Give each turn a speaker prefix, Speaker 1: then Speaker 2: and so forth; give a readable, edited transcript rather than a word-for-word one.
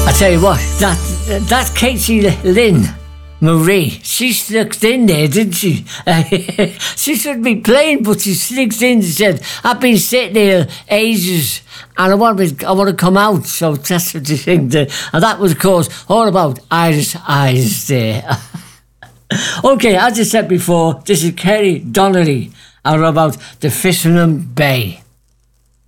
Speaker 1: I tell you what, that Katie Lynn Marie, she slipped in there, didn't she? She should be playing, but she slipped in and said, I've been sitting here ages and I want to come out. So that's what you think. And that was, of course, all about Irish Eyes there. Okay, as I said before, this is Kerry Donnelly and about the Fisherman Bay.